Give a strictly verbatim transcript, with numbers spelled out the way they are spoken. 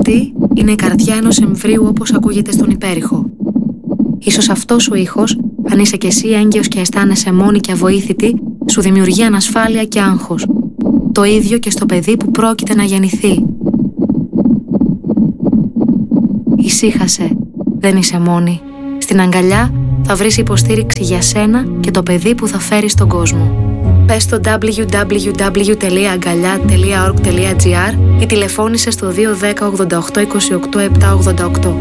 αυτή είναι η καρδιά ενός εμβρίου όπως ακούγεται στον υπέρηχο. Ίσως αυτός ο ήχος, αν είσαι κι εσύ έγκυος και αισθάνεσαι μόνη και αβοήθητη, σου δημιουργεί ανασφάλεια και άγχος. Το ίδιο και στο παιδί που πρόκειται να γεννηθεί. Ησύχασε, δεν είσαι μόνη. Στην αγκαλιά θα βρεις υποστήριξη για σένα και το παιδί που θα φέρεις στον κόσμο. Πες στο double-u double-u double-u τελεία αγκαλιά τελεία org τελεία gr ή τηλεφώνησε στο δύο ένα μηδέν ογδόντα οκτώ είκοσι οκτώ επτακόσια ογδόντα οκτώ.